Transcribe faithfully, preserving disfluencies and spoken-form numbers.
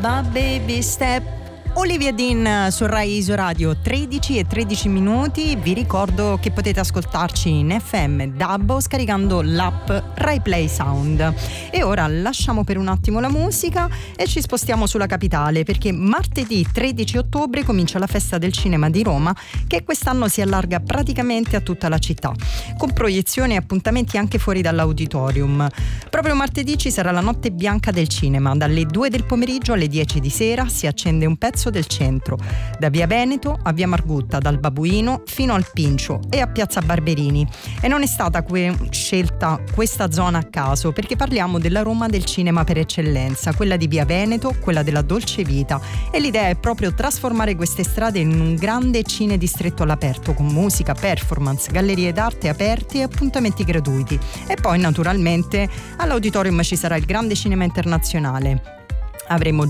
ABBA, Baby Step. Olivia Dean su Rai Isoradio, tredici e tredici minuti. Vi ricordo che potete ascoltarci in F M DAB scaricando l'app Rai Play Sound. E ora lasciamo per un attimo la musica e ci spostiamo sulla capitale, perché martedì tredici ottobre comincia la Festa del Cinema di Roma, che quest'anno si allarga praticamente a tutta la città, con proiezioni e appuntamenti anche fuori dall'auditorium. Proprio martedì ci sarà la Notte Bianca del Cinema, dalle due del pomeriggio alle dieci di sera si accende un pezzo del centro, da via Veneto a via Margutta, dal Babuino fino al Pincio e a piazza Barberini. E non è stata que- scelta questa zona a caso, perché parliamo della Roma del cinema per eccellenza, quella di via Veneto, quella della dolce vita, e l'idea è proprio trasformare queste strade in un grande cine distretto all'aperto, con musica, performance, gallerie d'arte aperte e appuntamenti gratuiti. E poi naturalmente all'auditorium ci sarà il grande cinema internazionale. Avremo